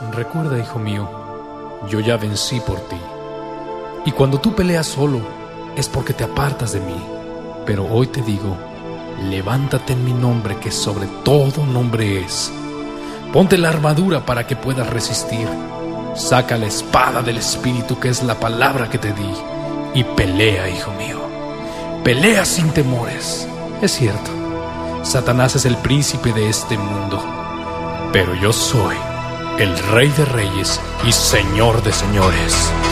recuerda, hijo mío, yo ya vencí por ti. Y cuando tú peleas solo, es porque te apartas de mí. Pero hoy te digo, levántate en mi nombre, que sobre todo nombre es. Ponte la armadura para que puedas resistir. Saca la espada del Espíritu, que es la palabra que te di, y pelea, hijo mío. Pelea sin temores. Es cierto, Satanás es el príncipe de este mundo, pero yo soy el Rey de Reyes y Señor de Señores.